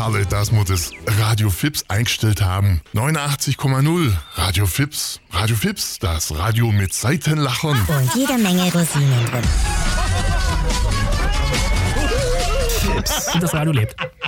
schade, dass wir das Radio Fips eingestellt haben. 89,0 Radio Fips. Radio Fips, das Radio mit Seitenlachern. Und jede Menge Rosinen drin. Und das Radio lebt.